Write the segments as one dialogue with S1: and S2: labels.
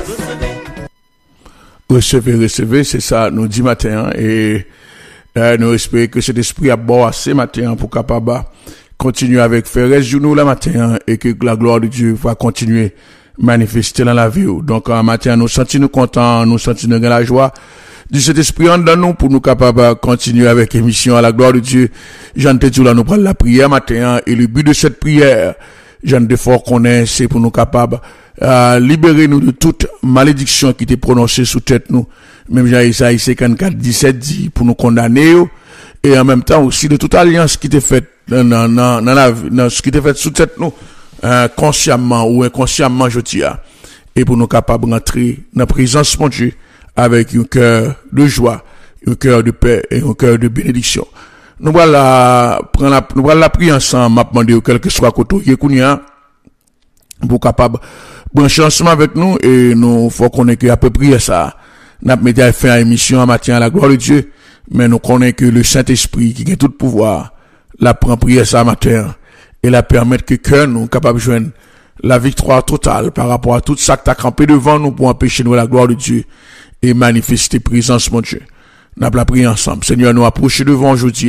S1: Recevez, c'est ça, nous dit matin, et nous espérons que cet esprit a bon assez matin pour capable continuer avec faire journaux la matin et que la gloire de Dieu va continuer manifester dans la vie. Donc, un matin, nous sentons contents, nous sentons dans la joie de cet esprit en dans nous pour nous capables continuer avec émission à la gloire de Dieu. Jean te dit là, nous prenons la prière matin et le but de cette prière, Jean de fort qu'on est, c'est pour nous capables libérer nous de toute malédiction qui était prononcée sous tête nous. Même Jean Isaïe 54, 17 dit pour nous condamner et en même temps aussi de toute alliance qui était faite dans ce qui était fait sous tête nous, consciemment ou inconsciemment, je dis, et pour nous capables d'entrer dans la présence de Dieu avec un cœur de joie, un cœur de paix et un cœur de bénédiction. Nous voilà prendre la prière ensemble, m'a demandé quel que soit côté Kounia pour capable brancher ensemble avec nous et nous faut connaître que à peu près ça. N'a mis à faire une émission en matin à la gloire de Dieu, mais nous connaissons que le Saint-Esprit qui a tout pouvoir la prend prière ça matin et la permettre que cœur nous capable de joindre la victoire totale par rapport à tout ça qui t'a campé devant nous pour empêcher nous la gloire de Dieu et manifester présence mon Dieu. N'a pas prié ensemble. Seigneur, nous approcher devant aujourd'hui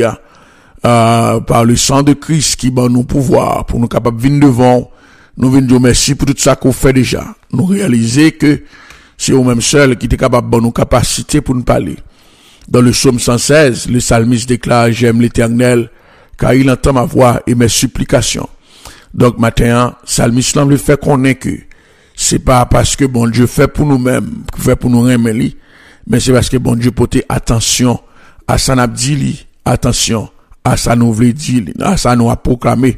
S1: par le sang de Christ qui donne nous pouvoir pour nous capables de venir devant. Nous venons dire merci pour tout ça qu'on fait déjà. Nous réaliser que c'est nous-mêmes seuls qui est capable de nous capacité pour nous parler. Dans le psaume 116, le psalmiste déclare, j'aime l'Éternel, car il entend ma voix et mes supplications. Donc, matin, psalmiste le fait connaître que c'est pas parce que bon Dieu fait pour nous-mêmes, fait pour nous remercier, mais c'est parce que bon Dieu porte attention à ça n'a dit, attention à ça nous voulait dire, à ça nous a proclamé.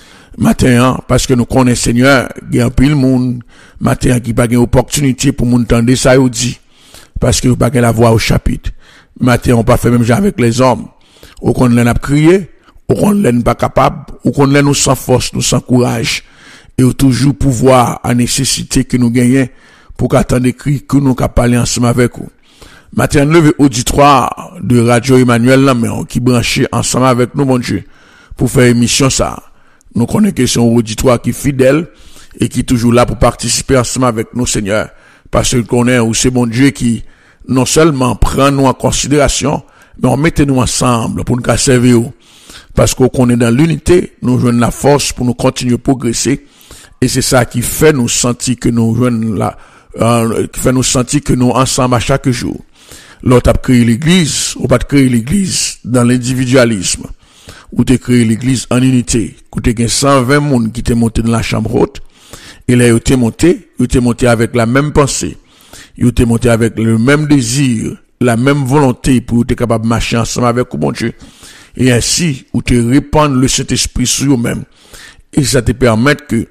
S1: Matin, parce que nous connaissons Seigneur, il y a un peu de monde, matin, qui n'a pas d'opportunité pour nous entendre ça, il dit, parce que nous n'avons pas la voix au chapitre. Matin, on pas fait même genre avec les hommes. Ou qu'on l'en a crié, ou qu'on l'en pas capable, ou qu'on l'en nous sans force, nous sans courage, et ou toujours pouvoir, à nécessité que nous gagnons, pour qu'attendre cri, que nous qu'à parler ensemble avec vous. Matin, levé auditoire de Radio Emmanuel Lamé, qui branché ensemble avec nous, mon Dieu, pour faire émission ça. Nous connaissons que c'est un auditoire qui est fidèle et qui est toujours là pour participer ensemble avec nous, Seigneur. Parce que nous connaissons où c'est mon Dieu qui non seulement prend nous en considération, mais on mette nous ensemble pour nous servir. Parce qu'on est dans l'unité, nous jouons la force pour nous continuer à progresser. Et c'est ça qui fait nous sentir que nous jouons qui fait nous sentir que nous ensemble à chaque jour. L'autre a créé l'église, ou pas créer l'église dans l'individualisme. Ou t'es créé l'église en unité, où t'es 120 moun qui t'es monté dans la chambre haute, et là, ils t'es monté avec la même pensée, ils t'es monté avec le même désir, la même volonté pour t'es capable de marcher ensemble avec mon Dieu, et ainsi, où t'es répandre le Saint-Esprit sur eux-mêmes, et ça te permet que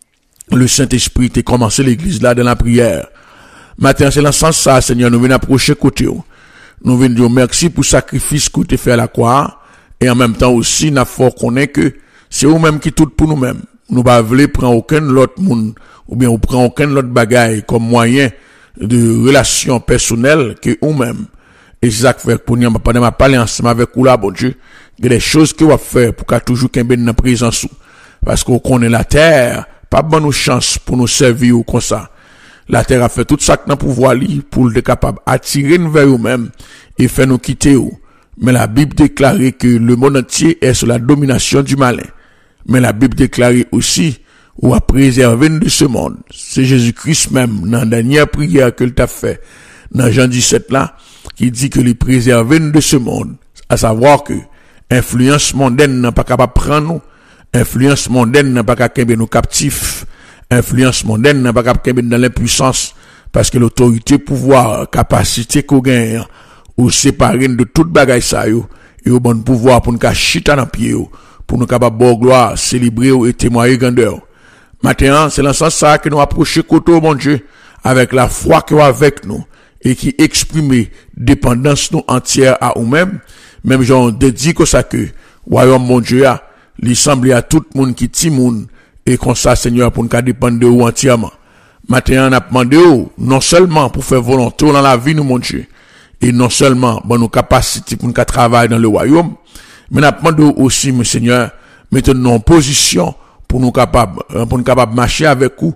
S1: le Saint-Esprit t'ait commencé l'église là dans la prière. Matin, c'est dans le sens ça, Seigneur, nous venons approcher côté, nous venons dire merci pour le sacrifice que t'es fait à la croix. Et en même temps aussi, n'a fort connaît que c'est eux-mêmes qui tout pour nous-mêmes. Nous pas voulu prendre aucun autre monde, ou bien on prend aucun autre bagaille comme moyen de relation personnelle que eux-mêmes. Et c'est ça que fait pour nous, pendant ma parler ensemble avec vous là, bon Dieu, il y a des choses que vous faire pour qu'à toujours qu'il y ait une présence. Parce qu'on connaît la terre, pas bonne nous chance pour nous servir ou comme ça. La terre a fait tout ça que nous pouvoir lire pour être capable d'attirer nous vers nous-mêmes et faire nous quitter où. Mais la Bible déclare que le monde entier est sous la domination du malin. Mais la Bible déclare aussi, ou à préserver de ce monde. C'est Jésus-Christ même, dans la dernière prière que t'a fait, dans Jean 17 là, qui dit que les préserver de ce monde. À savoir que, influence mondaine n'a pas capable de prendre nous, influence mondaine n'a pas capable de nous captifs, influence mondaine n'a pas capable de dans l'impuissance, parce que l'autorité, pouvoir, capacité qu'on gagne, ou séparer de toute bagaille ça yo et au bon pouvoir pour nous chita dans pied pour nous capable bon gloire célébrer et témoigner grandeur. Maintenant c'est dans ce sens ça que nous approcher côté mon Dieu avec la foi qui est avec nous et qui exprime dépendance nous entière à nous-mêmes, même genre dédie que ça que royaume mon Dieu a lui semble à tout monde qui ti monde et comme ça Seigneur pour nous dépendre de vous entièrement. Maintenant on a demandé non seulement pour faire volonté dans la vie nous mon Dieu, et non seulement bon nos capacités pour nous travailler dans le royaume, mais nous demandons aussi mon Seigneur mettez-nous en position pour nous capable marcher avec vous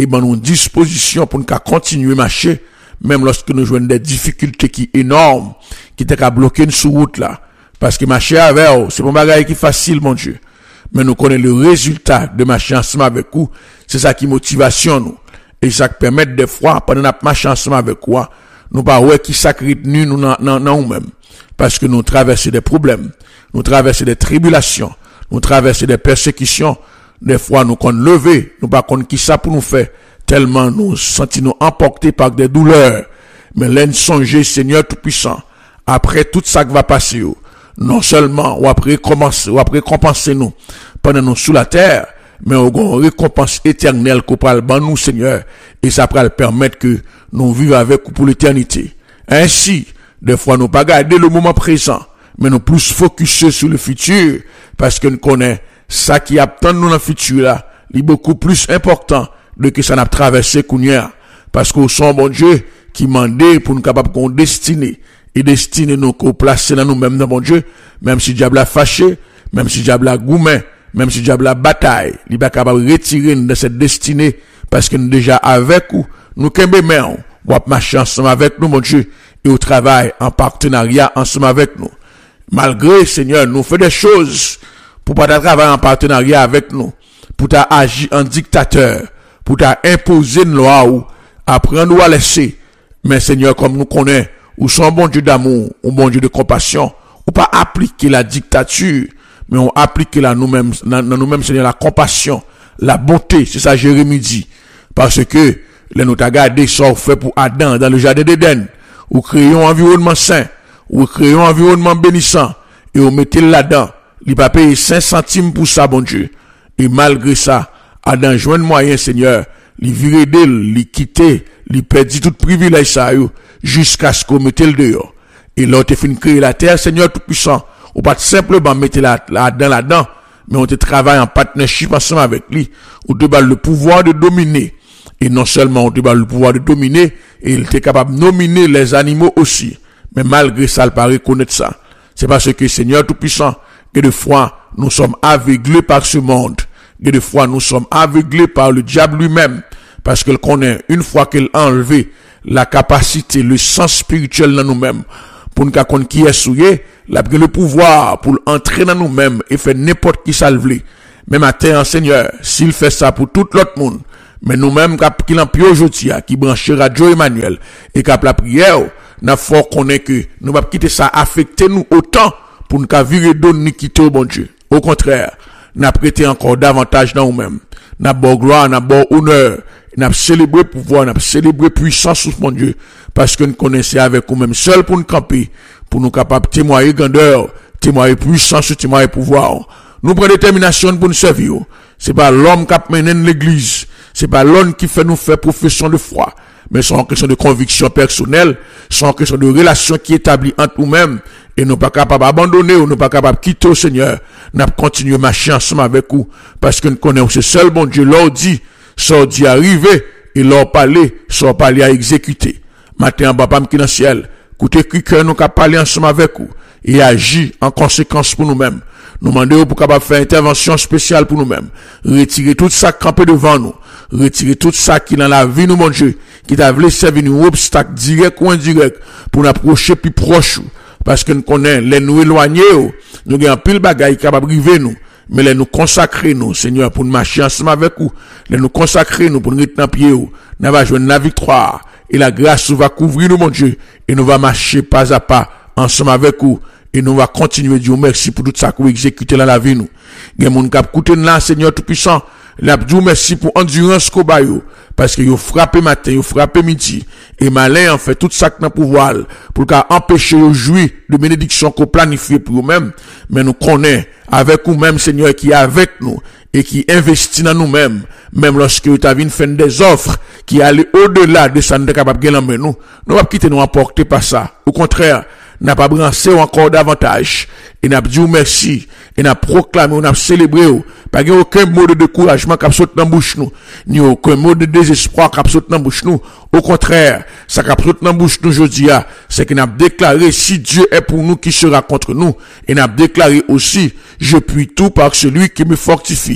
S1: et ben nous disposition pour nous continuer marcher même lorsque nous jouons des difficultés qui énormes qui étaient à bloquer une sous route là parce que marcher avec c'est pas bagage qui facile mon Dieu mais nous connaissons le résultat de marcher ensemble avec vous c'est ça qui motivation nous et ça qui permet des fois pendant notre marche ensemble avec quoi nous pas ouais qui sacré nous nous-mêmes parce que nous traversons des problèmes nous traversons des tribulations nous traversons des persécutions des fois nous qu'on lever nous pas qu'on qui ça pour nous faire tellement nous sentons emportés par des douleurs mais l'en songer Seigneur tout-puissant après tout ça qui va passer non seulement ou après compenser nous pendant nous sous la terre mais on a une récompense éternelle qu'on parle ban nous Seigneur et ça va permettre que nous vivons avec vous pour l'éternité ainsi des fois nous pas garder le moment présent mais nous plus focus sur le futur parce que nous connaissons ça qui attend nous dans le futur là est beaucoup plus important de que ça n'a traversé Kounia parce qu'au son bon Dieu qui mandé pour nous capable qu'on destinée et destiné nous qu'on placer dans nous-mêmes dans bon Dieu même si diable a fâché même si diable a gourmet même si diable a bataille il va capable retirer de cette destinée parce que nous déjà avec nous kembe men ou marcher ensemble avec nous mon Dieu et au travail en partenariat ensemble avec nous malgré Seigneur nous fait des choses pour pas travailler en partenariat avec nous pour ta agir en dictateur pour ta imposer une loi ou apprendre ou à laisser mais Seigneur comme nous connaissons ou son bon Dieu d'amour ou bon Dieu de compassion ou pas appliquer la dictature mais on applique là nous-mêmes dans nous-mêmes Seigneur la compassion la bonté c'est ça Jérémie dit parce que les nous t'a gardé ça fait pour Adam dans le jardin d'Éden ou créons un environnement sain ou créons un environnement bénissant et on mettez là-dedans il pas payer 5 centimes pour ça bon Dieu et malgré ça Adam joint moyen Seigneur il virer d'elle il quitter il perdit tout privilège ça jusqu'à ce qu'on mette le dehors et l'autre fin créer la terre Seigneur tout puissant ou pas simplement mettre là-dedans mais on te travaille en partnership ensemble avec lui ou te le pouvoir de dominer et non seulement on te le pouvoir de dominer et il était capable de nominer les animaux aussi mais malgré ça il pas reconnaître ça c'est parce que Seigneur tout puissant que des fois nous sommes aveuglés par ce monde que des fois nous sommes aveuglés par le diable lui-même parce qu'il connaît une fois qu'il a enlevé la capacité le sens spirituel dans nous-mêmes pour nous connaître qui est souillé le pouvoir pour entrer dans nous-mêmes et faire n'importe qui ça le veut même à terre Seigneur s'il fait ça pour tout l'autre monde mais nous-mêmes qui l'en pio aujourd'hui qui branche Radio Emmanuel et cap la prière n'a fort connaître que nous pas quitter ça affecter nous autant pour nous virer donner quitter au bon Dieu au contraire n'a prêté encore davantage dans nous-mêmes n'a bon gloire n'a bon honneur n'a célébrer pouvoir n'a célébrer puissance sur mon Dieu parce que nous connaissons avec nous-mêmes seul pour nous camper pour nous capable témoigner grandeur témoigner puissance témoigner pouvoir nous prenons détermination pour nous servir c'est pas l'homme qui mène l'église c'est pas l'homme qui fait nous faire profession de foi mais c'est une question de conviction personnelle c'est une question de relation qui est établie entre nous-mêmes et nous pas capable d'abandonner ou nous pas capable de quitter au Seigneur nous continuer à marcher ensemble avec vous parce que nous connaissons ce seul bon Dieu leur dit ça dit arriver et leur parler ça parler à exécuter matin papa qui dans le ciel écoutez que nous capable parler ensemble avec vous et agir en conséquence pour nous-mêmes nous demandons pour capable faire intervention spéciale pour nous-mêmes retirer tout ça campé devant nous retirer tout ça qui dans la vie nous mon Dieu qui t'a voulu servir nous obstacle direct ou indirect pour nous approcher plus proche parce que nous connaissons les nous éloigner nous avons pile bagaille capable river nous mais les nous consacrer nous Seigneur pour nous marcher ensemble avec vous les nous consacrer nous pour nous rester dans pied nous va joindre la victoire et la grâce va couvrir nous mon Dieu et nous va marcher pas à pas ensemble avec vous et nous va continuer Dieu merci pour tout ça que vous exécutez dans la vie nous gen moun k'ap koute là Seigneur tout puissant la Dieu merci pour endurance ko ba yo parce que yo frappé matin yo frappé midi et malin en fait tout ça dans pouvoir pour qu'a empêcher yo jouir de bénédiction qu'on planifie pour nous-mêmes mais nous connaît avec nous-mêmes Seigneur qui est avec nous et qui investit dans nous-mêmes même lorsque tu as vu faire des offres qui allaient au-delà de ça nous capable de gagner nous pas quitter nous emporter par ça au contraire n'a pas brancé encore davantage et n'a dit merci et n'a proclamé n'a célébré pas aucun mot de découragement qui saute dans bouche nous ni aucun mot de désespoir qui saute dans bouche nous au contraire ça qui saute dans bouche nous aujourd'hui c'est qu'il n'a déclaré si Dieu est pour nous qui sera contre nous et n'a déclaré aussi je puis tout par celui qui me fortifie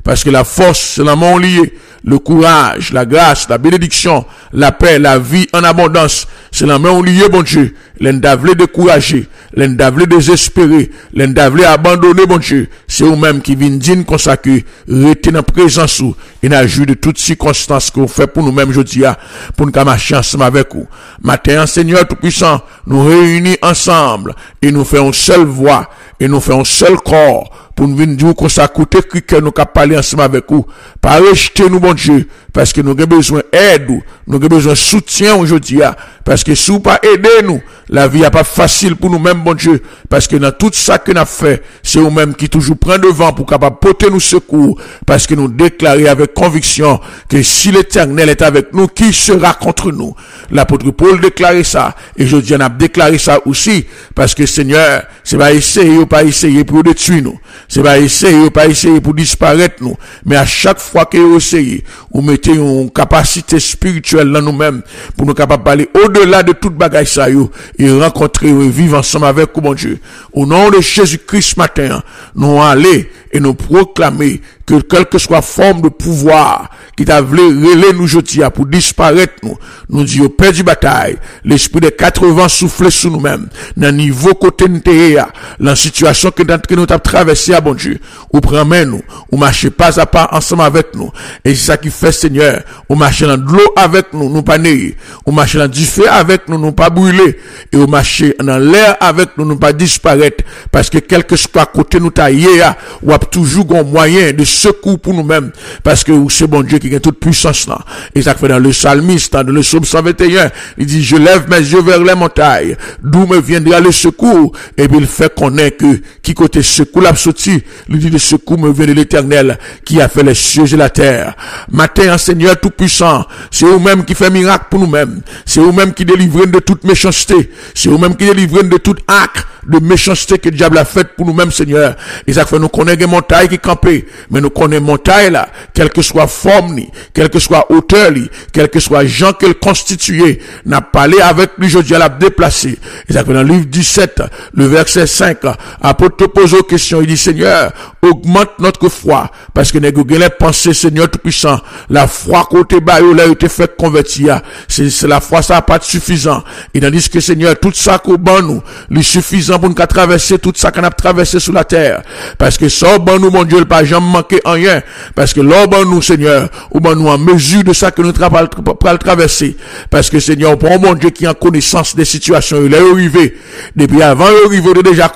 S1: parce que la force, c'est la main liée. Le courage, la grâce, la bénédiction, la paix, la vie en abondance, c'est la main liée, bon Dieu. L'endavlé décourager, l'endavlé désespérer, l'endavlé abandonner, bon Dieu. C'est vous-même qui viennent dire comme ça que rester dans présence ou et n'a joué de toutes circonstances qu'on fait pour nous-mêmes aujourd'hui, pour nous marcher ensemble avec vous. Matin, Seigneur Tout-Puissant, nous réunis ensemble et nous faisons une seule voix et nous faisons un seul corps pour nous venir dire qu'on s'accoute que nous capons parler ensemble avec vous. Pas rejeter nous, bon Dieu, parce que nous avons besoin d'aide, nous avons besoin de soutien aujourd'hui, parce que si vous pas aider nous, la vie n'est pas facile pour nous-mêmes, bon Dieu, parce que dans tout ça que nous avons fait, c'est nous-mêmes qui toujours prend devant pour capable porter nous secours, parce que nous déclarons avec conviction que si l'Éternel est avec nous, qui sera contre nous? L'apôtre Paul déclarait ça, et je dis, on a déclaré ça aussi, parce que Seigneur, c'est pas essayer ou pas essayer pour détruire nous, c'est pas essayer ou pas essayer pour disparaître nous, mais à chaque fois que vous essayez, vous mettez une capacité spirituelle dans nous-mêmes, pour nous capables d'aller au-delà de toute bagaille ça, et rencontrer et vivre ensemble avec vous, mon Dieu. Au nom de Jésus-Christ matin, nous allons et nous proclamer que quelle que soit forme de pouvoir qui t'a voulu relayer nous aujourd'hui pour disparaître nous dit au père du bataille, l'esprit des 80 souffle sur nous-mêmes, dans niveau côté nous la situation que nous avons traversé à bon Dieu, ou prenez nous, ou marchez pas à pas ensemble avec nous, et c'est ça qui fait Seigneur, ou marchez dans de l'eau avec nous, nous pas néer, ou marchez dans du feu avec nous, nous pas brûler, et ou marchez dans l'air avec nous, nous pas disparaître, parce que quel que soit côté nous taillé, ou a toujours un moyen de secours pour nous-mêmes, parce que c'est bon Dieu qui a toute puissance là. Et ça fait dans le psalmiste, dans le psaume 121, il dit, je lève mes yeux vers les montagnes, d'où me viendra le secours, et puis il fait connaître que, qui côté secours l'a sorti, il dit, le secours me vient de l'Éternel, qui a fait les cieux et la terre. Matin, Seigneur tout-puissant, c'est vous-même qui fait miracle pour nous-mêmes, c'est vous-même qui délivre de toute méchanceté, c'est vous-même qui délivre de tout acte de méchanceté que le diable a fait pour nous-mêmes, Seigneur. Et ça fait nous connaître des montagnes qui campent, mais nous connaissons montagnes là, quelle que soit forme, quelle que soit hauteur, quel que soit gens qu'elle constituait, n'a parlé avec lui, je dis à la déplacer. Et ça fait dans le livre 17, le verset 5, apôtre te pose aux questions, il dit, Seigneur, augmente notre foi, parce que nous avons les pensées, Seigneur tout-puissant, la foi côté bas, là, a été fait convertir, c'est la foi, ça n'a pas de suffisant. Et tandis que Seigneur, tout ça qu'au ban nous, le suffisant pour nous traverser tout ça qu'on a traversé sur la terre. Parce que ça, ban nous, mon Dieu, pas jamais manquer en rien. Parce que là, ban nous, Seigneur, ou ban nous en mesure de ça que nous le traverser. Parce que Seigneur, pour mon Dieu qui a connaissance des situations, il est arrivé. Depuis avant, il est arrivé, ou déjà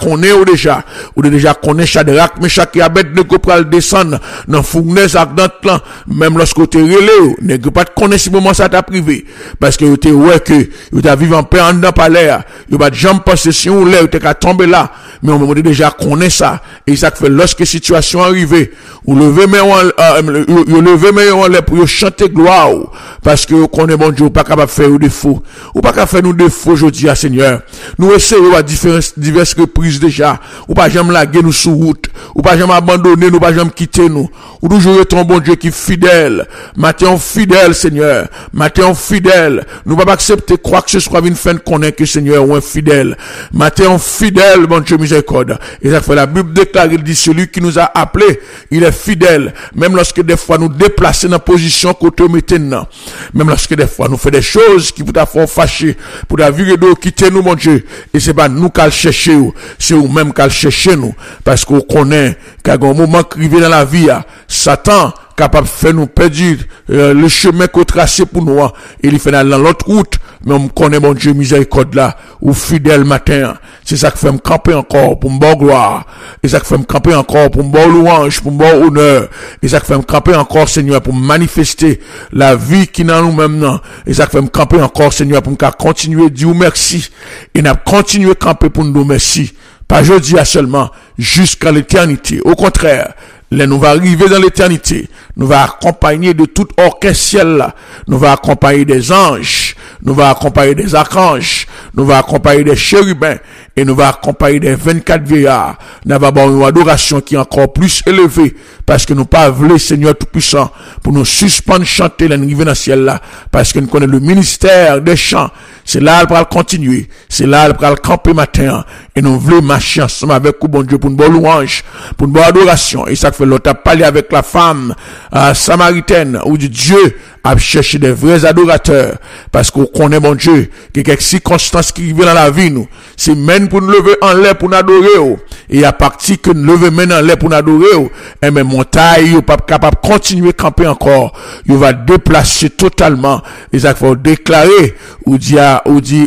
S1: connaît Shadrach, Meshach et Abednego pour le descendre dans fournaise avec dans plan. Même lorsque tu es relé, n'est pas de connaître si moment ça t'a privé. Parce que tu es ouais que, tu as vivre en paix en dedans par l'air. Tu pas de jambe passer si on l'air, tu es tomber là. Mais on me dit déjà connaît ça. Et ça fait lorsque situation arrivée, ou lever mais on l'air pour chanter gloire. Parce que on est bon Dieu, pas capable de faire des défauts. Ou pas capable de faire nous défauts aujourd'hui, Seigneur. Nous essayons à diverses reprises déjà. Ou pas jamais laguer nous sur route. Ou pas jamais abandonner nous, pas jamais quitter nous. Ou toujours être un bon Dieu qui est fidèle. Matin fidèle, Seigneur. Matin fidèle. Nous ne pas accepter quoi que ce soit une fin de connaître que Seigneur ou infidèle. Matin fidèle, bon Dieu miséricorde. Et ça fait la Bible déclare, il dit celui qui nous a appelés, il est fidèle. Même lorsque des fois nous déplacer dans la position côté maintenant. Même lorsque des fois nous fait des choses qui vous font fâcher, pour la vie de quitter nous, mon Dieu. Et c'est pas nous qu'à le chercher, c'est vous même qu'à le chercher nous. Parce qu'on connaît qu'à un moment qui arrive dans la vie, Satan, capable de faire nous perdre le chemin qu'on tracé pour nous, et il fait dans l'autre route, mais on connaît mon Dieu miséricorde là, ou fidèle matin, c'est ça qui fait me camper encore pour me bon gloire, et ça qui fait me camper encore pour me bon louange, pour me bon honneur, et ça qui fait me camper encore Seigneur pour manifester la vie qui dans nous-mêmes non, et ça qui fait me camper encore Seigneur pour me continuer de dire merci, et n'a continuer camper pour nous merci, pas jeudi à seulement, jusqu'à l'éternité, au contraire, là, nous va arriver dans l'éternité. Nous va accompagner de tout orchestre ciel là. Nous va accompagner des anges. Nous va accompagner des archanges. Nous va accompagner des chérubins. Et nous va accompagner des 24 vieillards. Nous va avoir une adoration qui est encore plus élevée. Parce que nous pas voulu, Seigneur Tout-Puissant, pour nous suspendre chanter l'arrivée dans le ciel là. Parce que nous connaissons le ministère des chants. C'est là elle va continuer. C'est là elle va camper matin. Et nous voulons marcher ensemble avec vous, bon Dieu, pour une bonne louange, pour une bonne adoration. Et ça fait l'autre a parlé avec la femme samaritaine, où Dieu a cherché des vrais adorateurs. Parce qu'on connaît, mon Dieu, que quelques circonstances qui vivent dans la vie, nous, c'est même pour nous lever en l'air pour nous adorer. Et à partir que nous lever maintenant en l'air pour nous adorer, et même montagne, il n'est pas capable de continuer à camper encore. Il va déplacer totalement. Et ça faut déclarer, ou dit à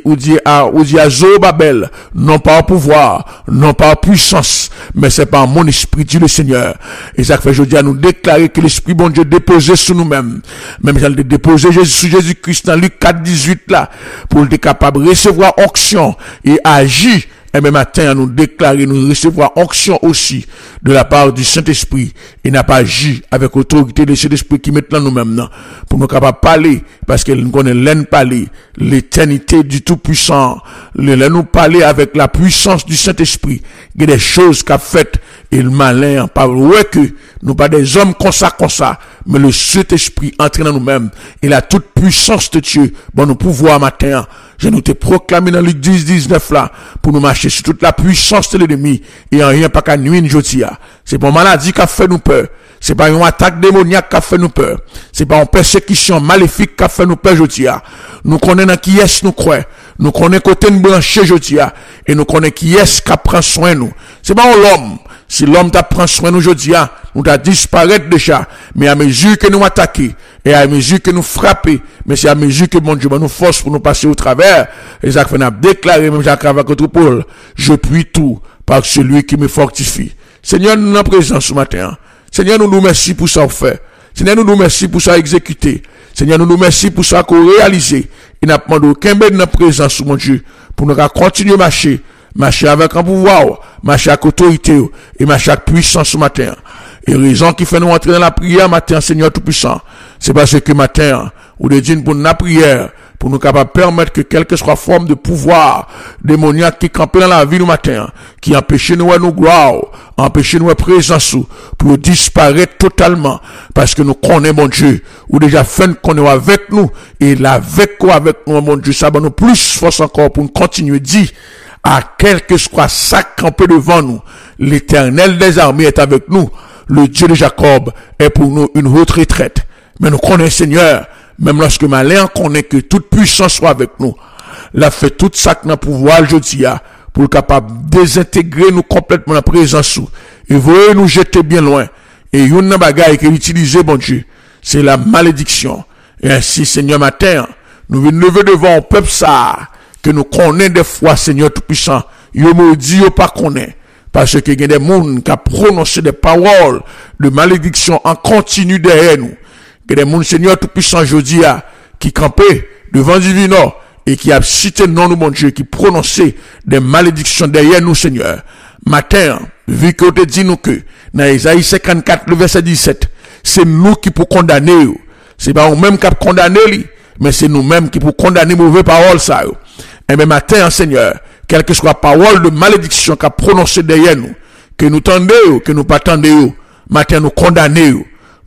S1: Zorobabel, non pas au pouvoir, non pas en puissance, mais c'est par mon esprit, dit le Seigneur. Et ça fait, je dis à nous déclarer que l'esprit, bon Dieu, déposé sur nous-mêmes. Même j'allais déposer sur Jésus-Christ dans Luc 4, 18 là, pour être capable de recevoir onction et agir. Et même matin, nous déclarer, nous recevoir onction aussi de la part du Saint-Esprit et n'a pas agi avec autorité de Saint-Esprit qui maintenant nous-mêmes, pour nous capables de parler, parce que nous connaissons l'aine parler, l'éternité du Tout-Puissant, nous parler avec la puissance du Saint-Esprit, il y a des choses qu'a faites, et le malin, pas ouais que nous pas des hommes comme ça, mais le Saint-Esprit entré dans nous-mêmes, et la toute puissance de Dieu, bon, nous pouvoir matin, je nous t'ai proclamé dans Luc 10, 19 là, pour nous marcher sur toute la puissance de l'ennemi, et en rien pas qu'à nuire une jotia. C'est pas une maladie qui a fait nous peur. C'est pas une attaque démoniaque qui a fait nous peur. C'est pas une persécution maléfique qui a fait nous peur jotia. Nous connaissons qui est nous croit. Nous connaissons côté nous branché jotia. Et nous connaissons qui est qui prend soin de nous. C'est pas l'homme. Si l'homme t'a prend soin de nous jodia, nous t'a disparaître déjà. Mais à mesure que nous attaquons, et à mesure que nous frappons, mais c'est à mesure que mon Dieu nous force pour nous passer au travers, et ça fait nous déclarer, même Jacques avec notre Paul, je puis tout par celui qui me fortifie. Seigneur, nous sommes présents ce matin. Seigneur, nous nous remercions pour ça fait. Seigneur, nous nous remercions pour ça exécuter. Seigneur, nous nous remercions pour ça qu'on réaliser. Et n'a pas aucun bien de notre présence, mon Dieu, pour nous continuer à marcher avec un pouvoir, marcher avec autorité, et marcher avec puissance ce matin. Et raison qui fait nous entrer dans la prière matin, Seigneur Tout-Puissant, c'est parce que matin, ou de dire pour la prière, pour nous capables permettre que quelle que soit forme de pouvoir démoniaque qui campait dans la vie nous matin, qui empêchait nous à nous gloire, empêchait nous à présence, pour disparaître totalement, parce que nous connaissons mon Dieu, ou déjà fait qu'on est avec nous, et avec nous, mon Dieu, ça va nous plus force encore pour nous continuer dit, à quel que soit ça campé devant nous, l'Éternel des armées est avec nous, le Dieu de Jacob est pour nous une haute retraite. Mais nous connaissons Seigneur, même lorsque malin connaît que toute puissance soit avec nous, l'a fait tout ça que nous pouvoir aujourd'hui, pour capable désintégrer nous complètement la présence, et voyez nous jeter bien loin. Et une bagaille qu'il utilise, bon Dieu, c'est la malédiction. Et ainsi, Seigneur, matin, nous venons lever devant un peuple ça, que nous connaissons des fois, Seigneur Tout-Puissant, yo maudit, yo pas connaît. Parce que il y a des gens qui ont prononcé des paroles de malédiction en continu derrière nous. Il y a des gens, Seigneur Tout-Puissant, aujourd'hui, qui campaient devant Divino et qui a cité non nous, mon Dieu, qui prononçaient des malédictions derrière nous, Seigneur. Matin, vu que te dit nous que, dans Isaïe 54, le verset 17, c'est nous qui pour condamner. C'est pas nous-mêmes qui condamner, mais c'est nous-mêmes qui pour condamner mauvaises paroles, ça. Et même matin, Seigneur, quelle que soit parole de malédiction qu'a prononcée derrière nous, que nous tendons, que nous pas tendons, matin nous condamnons,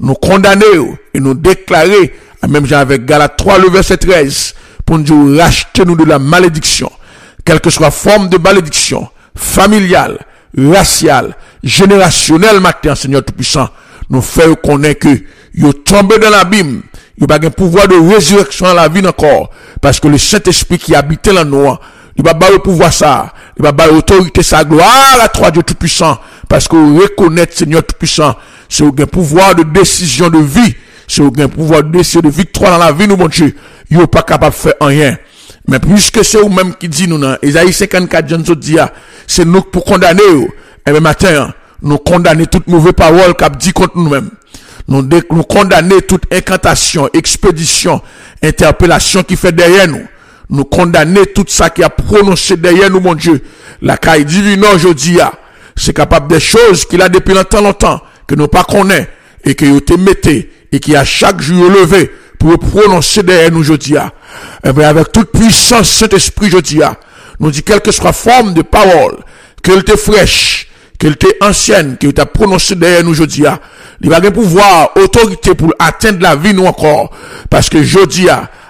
S1: et nous déclarer, même avec Galates 3, le verset 13, pour nous racheter nous de la malédiction, quelle que soit forme de malédiction, familiale, raciale, générationnelle, matin, Seigneur Tout-Puissant, nous fait connaître que, vous tombez dans l'abîme, il n'y a pas un pouvoir de résurrection dans la vie encore, parce que le Saint-Esprit qui habitait là nous, il va pas le pouvoir ça, il va pas l'autorité sa gloire à toi Dieu Tout-Puissant, parce que vous reconnaissez Seigneur Tout-Puissant, c'est un pouvoir de décision de vie, c'est un pouvoir de décision de victoire dans la vie nous mon Dieu, il n'est pas capable de faire rien. Mais puisque c'est vous-même qui dit nous dans Isaïe 54, Jean dit, c'est nous pour condamner, et même matin, nous condamner toute mauvaise parole qu'a dit contre nous-mêmes. Nous condamner toute incantation, expédition, interpellation qui fait derrière nous. Nous condamner tout ça qui a prononcé derrière nous, mon Dieu. La caille divine aujourd'hui, c'est capable des choses qu'il a depuis longtemps, que nous pas connaît, et que vous te mettez, et qui a chaque jour levé, pour prononcer derrière nous aujourd'hui. Et bien, avec toute puissance, Saint-Esprit aujourd'hui, nous dit quelle que soit forme de parole, qu'elle était fraîche, qu'elle était ancienne, qu'elle t'a prononcé derrière nous aujourd'hui, il va pouvoir, autorité pour atteindre la vie nous encore, parce que aujourd'hui,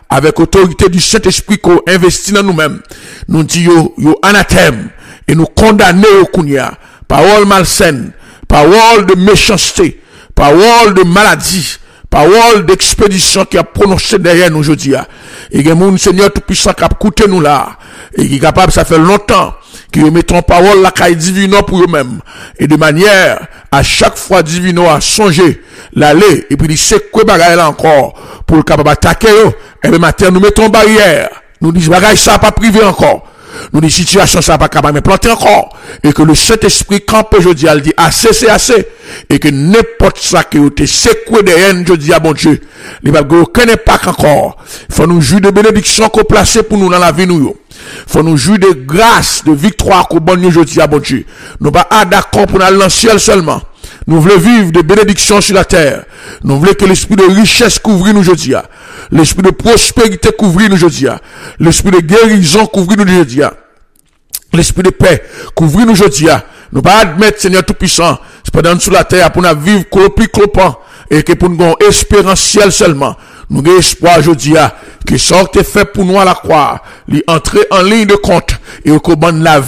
S1: avec autorité du Saint-Esprit qu'on investit dans nous-mêmes. Nous disons, yo anathème, et nous condamnons au kounia. Parole malsaine, parole de méchanceté, parole de maladie, parole d'expédition qui a prononcé derrière nous aujourd'hui. Et que mon Seigneur Tout-Puissant qui a écouté nous là, et qui est capable, ça fait longtemps, qui mettons parole la caille divino pour eux-mêmes. Et de manière, à chaque fois divino a songé, l'aller, et puis il sait quoi bagaille là encore, pour le capable attaquer eux, et le matin, nous mettons barrière. Nous disons, bagaille ça pas privé encore. Nous disons, situation ça pas capable de planter encore. Et que le Saint-Esprit campe aujourd'hui, elle dit, assez, c'est assez. Et que n'importe ça qui a été secoué de haine, je dis à bon Dieu, les bagos connaît pas encore. Faut nous jouer de bénédiction qu'on place pour nous dans la vie nous. Faut nous jouer de grâce, de victoire qu'on bonne nous, je dis à bon Dieu. Nous pas d'accord pour aller dans le ciel seulement. Nous voulons vivre de bénédiction sur la terre. Nous voulons que l'esprit de richesse couvre nous aujourd'hui. L'esprit de prospérité couvre nous aujourd'hui. L'esprit de guérison couvre nous aujourd'hui. L'esprit de paix couvre nous aujourd'hui. Nous pas admettre, Seigneur Tout-Puissant, c'est pas dans sous la terre pour nous vivre clopant et que pour nous avoir espérance ciel seulement. Nous avons espoir aujourd'hui que ça a fait pour nous à la croix, entrer en ligne de compte et qu'on donne la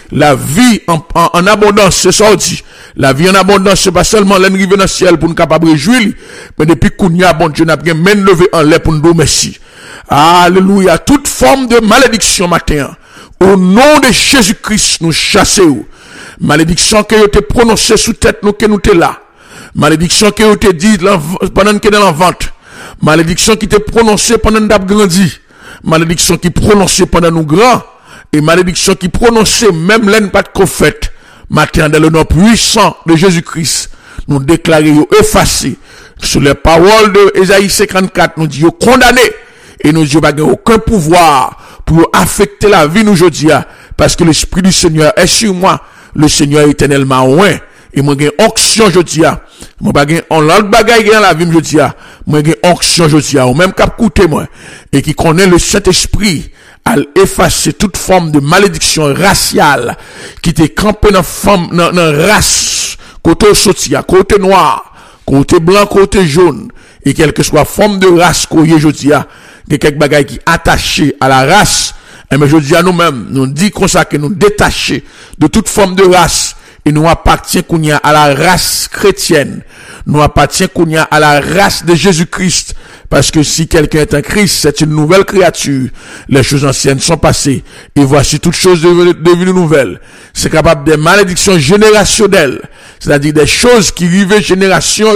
S1: vie en abondance, c'est ça on dit. La vie en abondance, c'est pas seulement l'arrivée dans le ciel pour nous capables de réjouir, mais depuis qu'on y a, bon Dieu, n'a bien même levé en l'air pour nous dire merci. Alléluia. Toute forme de malédiction matin, au nom de Jésus-Christ, nous chassons. Malédiction qui a été prononcée sous tête nous, que nous t'es là. Malédiction qui a été dit pendant que dans la vente. Malédiction qui était prononcée pendant nous avons grandi. Malédiction qui prononcée pendant nous grands. Et malédiction qui prononcée même l'un pas de prophète. Matin, dans le nom puissant de Jésus-Christ, nous déclarons effacés sur les paroles de Ésaïe 54, nous disons condamnés. Et nous disons pas aucun pouvoir pour affecter la vie nous aujourd'hui, parce que l'Esprit du Seigneur est sur moi. Le Seigneur est éternellement loin. Et moi, j'ai onction aujourd'hui. Moi, j'ai on l'autre bagaille dans la vie aujourd'hui. Moi, j'ai onction aujourd'hui. Ou même cap coûter moi. Et qui connaît le Saint-Esprit à effacer toute forme de malédiction raciale qui était campée dans race, côté sotia, côté noir, côté blanc, côté jaune, et quelle que soit forme de race qu'on y est aujourd'hui, il y a quelques bagailles qui attachés à la race, et mais je dis à nous-mêmes, nous dit comme ça que nous détachés de toute forme de race, et nous appartient qu'on y a à la race chrétienne, nous appartient qu'on y a à la race de Jésus-Christ, parce que si quelqu'un est en Christ, c'est une nouvelle créature. Les choses anciennes sont passées. Et voici toutes choses devenues nouvelles. C'est capable des malédictions générationnelles. C'est-à-dire des choses qui vivent génération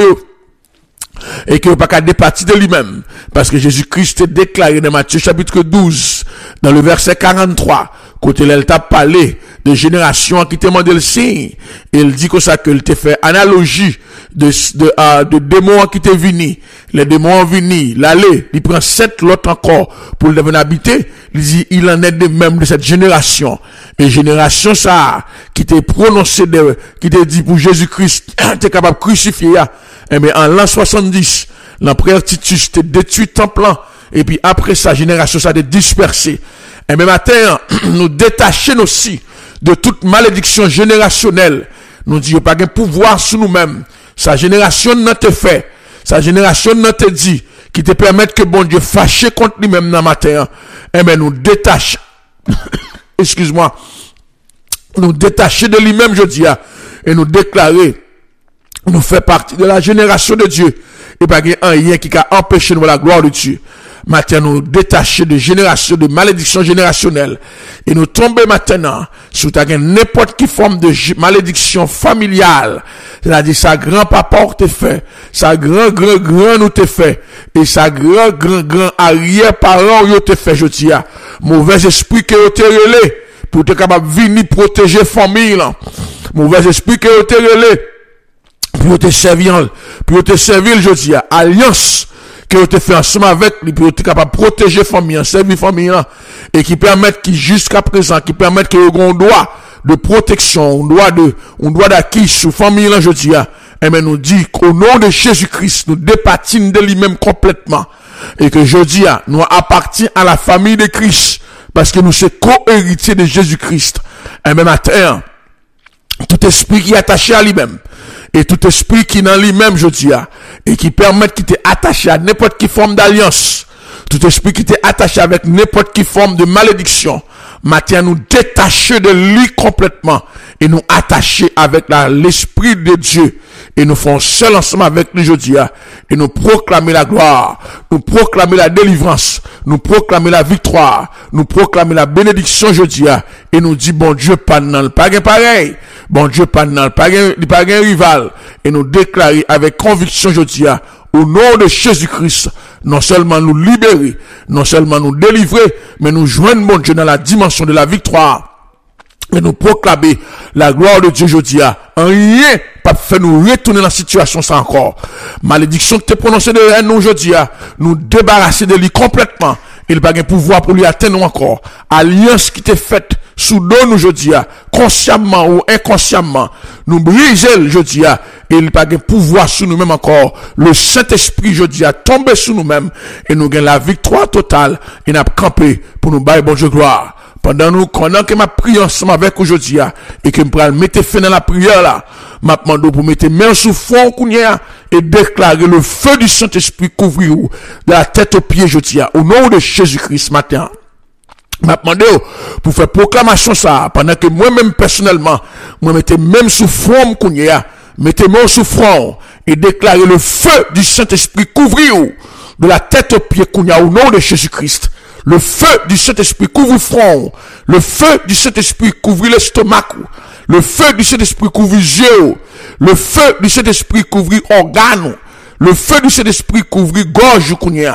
S1: et qui n'ont pas qu'à départir de lui-même. Parce que Jésus-Christ est déclaré dans Matthieu chapitre 12, dans le verset 43, côté là, il t'a parlé de génération qui te demandé le signe. Et il dit que ça, qu'il te fait analogie de démons qui te vini. Les démons vini, l'aller, il prend 7 l'autre encore pour le devenir habiter. Il dit, il en est de même de cette génération. Et génération ça, qui t'est prononcé qui t'est dit pour Jésus-Christ, t'es capable de crucifier, eh bien, en l'an 70, l'empereur Titus t'est détruit temple, et puis après sa génération ça t'est dispersé. Et bien, matin, nous détacher aussi de toute malédiction générationnelle. Nous disons pas qu'un pouvoir sur nous-mêmes. Sa génération n'a te fait. Sa génération n'a te dit. Qui te permettent que bon Dieu fâché contre lui-même dans matin. Eh bien, nous détacher. Excuse-moi. Nous détacher de lui-même, je dis, et nous déclarer. Nous fait partie de la génération de Dieu. Et pas qu'il y a rien qui a empêché de voir la gloire de Dieu. Maintenant, nous détacher de génération, de malédiction générationnelle. Et nous tomber maintenant sur n'importe quelle forme de malédiction familiale. C'est-à-dire, sa grand-papa te fait, sa grand-grand-grand nous te fait, et sa grand-grand-grand arrière-parent nous te fait, je dis, mauvais esprit que te relé, pour te capable venir protéger famille, là. Mauvais esprit que te relé, pour te servir, je dis, alliance, que te fait ensemble avec lui pour être capable de protéger famille, servir famille, et qui permettent qui jusqu'à présent, qui permettent que on droit de protection, on doit d'acquis sur famille, là, je dis, et bien, nous dit qu'au nom de Jésus-Christ, nous dépatine de lui-même complètement, et que je dis, nous appartient à la famille de Christ, parce que nous sommes co-héritiers de Jésus-Christ. Et même à terre, tout esprit qui est attaché à lui-même, et tout esprit qui est dans lui-même, je dis, et qui permet qu'il t'est attaché à n'importe quelle forme d'alliance, Tout esprit qui était attaché avec n'importe quelle forme de malédiction, matin nous détacher de lui complètement et nous attacher avec l'esprit de Dieu et nous faisons seul ensemble avec lui aujourd'hui et nous proclamer la gloire, nous proclamer la délivrance, nous proclamer la victoire, nous proclamer la bénédiction aujourd'hui et nous dit bon Dieu pas dans le pareil, bon Dieu pas dans le pareil rival et nous déclarer avec conviction aujourd'hui au nom de Jésus-Christ, non seulement nous libérer, non seulement nous délivrer, mais nous joindre mon Dieu dans la dimension de la victoire. Et nous proclamer la gloire de Dieu aujourd'hui. En rien, pas fait nous retourner dans la situation ça encore. Malédiction que tu prononcée de nous aujourd'hui, nous débarrasser de lui complètement. Il n'a pas de pouvoir pour lui atteindre encore. Alliance qui t'est faite sous nous aujourd'hui, consciemment ou inconsciemment, nous briser aujourd'hui, et il n'a pas de pouvoir sur nous-mêmes encore. Le Saint-Esprit aujourd'hui a tombé sur nous-mêmes, et nous gagnons la victoire totale, et nous avons campé pour nous bailler bon Dieu gloire. Pendant que ma prière ensemble avec aujourd'hui, et que je mettre fin dans la prière là, m'a demandé pour mettre main sous fond et déclarer le feu du Saint-Esprit couvrir de la tête aux pieds aujourd'hui, au nom de Jésus-Christ matin. M'a demandé pour faire proclamation ça, pendant que moi-même personnellement, moi mettez même sous fond mettez main sous front et déclarer le feu du Saint-Esprit couvrir de la tête aux pieds au nom de Jésus-Christ. Le feu du Saint-Esprit couvre le front. Le feu du Saint-Esprit couvre l'estomac. Le feu du Saint-Esprit couvre les yeux. Le feu du Saint-Esprit couvre organes. Le feu du Saint-Esprit couvre gorge.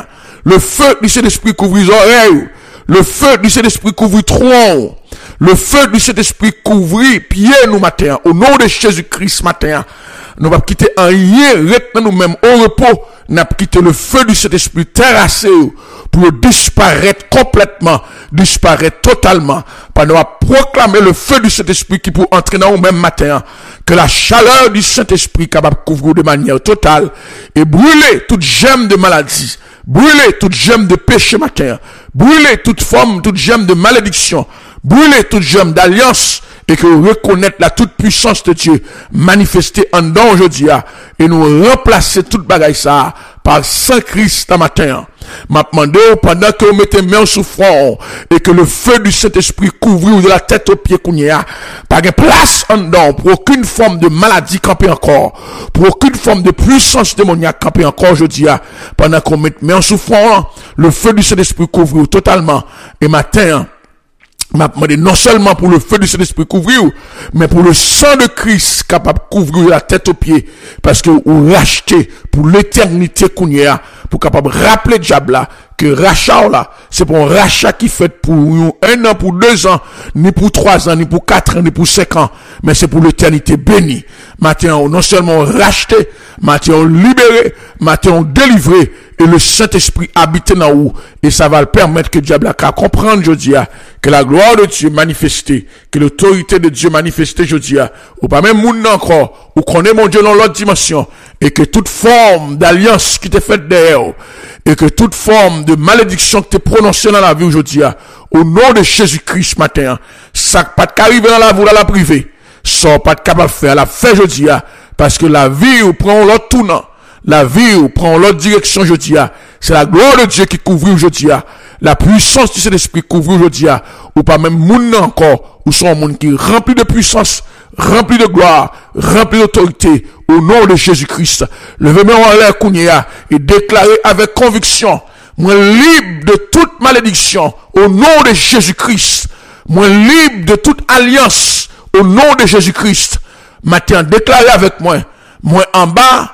S1: Le feu du Saint-Esprit couvre les oreilles. Le feu du Saint-Esprit couvre tronc. Le feu du Saint-Esprit couvre pieds nous matin. Au nom de Jésus-Christ matin. Nous va quitter un rien, retenons nous-mêmes au repos. Nous va quitter le feu du Saint-Esprit terrassé pour disparaître complètement, disparaître totalement. Pour nous proclamer le feu du Saint-Esprit qui pour entrer dans nous-mêmes matin. Que la chaleur du Saint-Esprit capable de couvrir de manière totale et brûler toute gemme de maladie. Brûler toute gemme de péché matin. Brûler toute forme, toute gemme de malédiction. Brûler toute gemme d'alliance. Et que nous reconnaître la toute puissance de Dieu manifestée en dedans aujourd'hui et nous remplacer toute bagaille ça par Saint Christ ce matin. M'a demandé pendant que vous mettez main sous front et que le feu du Saint-Esprit couvre de la tête aux pieds pas de place en dedans pour aucune forme de maladie camper encore, pour aucune forme de puissance démoniaque camper encore aujourd'hui pendant qu'on met main sous front, le feu du Saint-Esprit couvre totalement et matin m'a demandé non seulement pour le feu du Saint-Esprit couvrir, mais pour le sang de Christ capable de couvrir la tête aux pieds, parce que vous rachetez pour l'éternité qu'on y a, pour capable de rappeler diable là, que rachat là, c'est pour un rachat qui fait pour 1 an, pour 2 ans, ni pour 3 ans, ni pour 4 ans, ni pour 5 ans, mais c'est pour l'éternité bénie. Maintenant, non seulement racheté, maintenant libéré, maintenant délivré, et le Saint-Esprit habite dans vous, et ça va le permettre que diable a comprendre aujourd'hui, que la gloire de Dieu manifestée, que l'autorité de Dieu manifestée aujourd'hui, ou pas même monde encore, ou qu'on est mon Dieu dans l'autre dimension, et que toute forme d'alliance qui t'est faite derrière, et que toute forme de malédiction qui t'est prononcée dans la vie aujourd'hui, au nom de Jésus-Christ matin, ça pas de qu'arriver dans la vie, dans la privée, ça pas de capable de faire, la fait aujourd'hui, parce que la vie ou prend l'autre tournant, la vie ou prend l'autre direction aujourd'hui, c'est la gloire de Dieu qui couvre aujourd'hui, la puissance du Saint-Esprit couvre aujourd'hui, ou pas même monde encore, ou sont un monde qui est rempli de puissance, rempli de gloire, rempli d'autorité, au nom de Jésus-Christ. Levez-moi en l'air Kounia et déclarez avec conviction, moi libre de toute malédiction, au nom de Jésus-Christ. Moi libre de toute alliance, au nom de Jésus-Christ. Maintenant, déclarez avec moi, moi en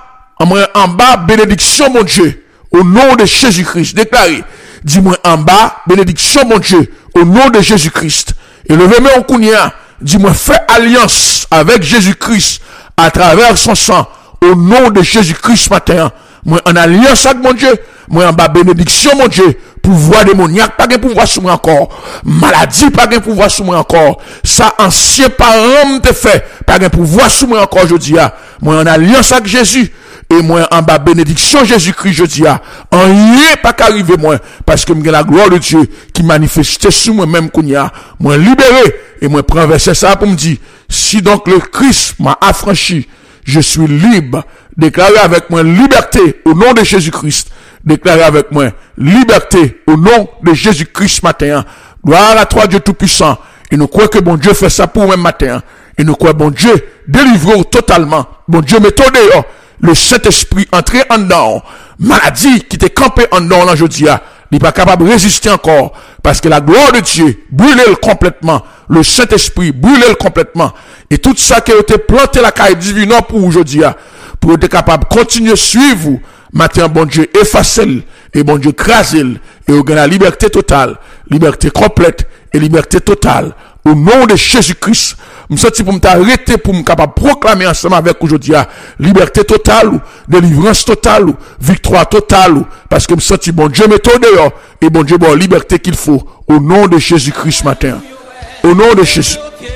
S1: bas, bénédiction mon Dieu, au nom de Jésus-Christ. Déclarez, dis-moi en bas, bénédiction mon Dieu, au nom de Jésus-Christ. Et levez-moi en Kounia, dis-moi fais alliance avec Jésus-Christ à travers son sang, au nom de Jésus-Christ matin. Moi en alliance avec mon Dieu, moi en bas bénédiction mon Dieu, pouvoir démoniaque, pas de pouvoir sur moi encore, maladie, pas de pouvoir sur moi encore, ça ancien parent te fait, pas de pouvoir sur moi encore aujourd'hui, moi en alliance avec Jésus, et moi en bas bénédiction Jésus-Christ jeudi en rien pas qu'arriver moi parce que la gloire de Dieu qui manifeste sur moi même kounya moi libéré et moi prends verset ça pour me dire si donc le Christ m'a affranchi je suis libre déclaré avec moi liberté au nom de Jésus-Christ déclarez avec moi, liberté au nom de Jésus-Christ matin. Gloire à toi, Dieu Tout-Puissant. Et nous croyons que bon Dieu fait ça pour même matin. Et nous croyons, bon Dieu, délivre totalement. Bon Dieu, mettons dehors le Saint-Esprit entrer en dedans. Maladie qui t'est campé en dedans aujourd'hui, il n'est pas capable de résister encore. Parce que la gloire de Dieu brûle complètement. Le Saint-Esprit brûle complètement. Et tout ça qui a été planté la caille divine pour aujourd'hui, pour être capable de continuer à suivre vous. Maintenant, bon Dieu, effacez-le. Et bon Dieu, crasez-le. Et vous gagnez la liberté totale. Liberté complète et liberté totale. Au nom de Jésus-Christ, je me sens pour m'arrêter pour me capable proclamer ensemble avec aujourd'hui liberté totale, délivrance totale, victoire totale, parce que je me sens bon Dieu met tout dehors et bon Dieu bon liberté qu'il faut au nom de Jésus-Christ matin. Au nom de Jésus.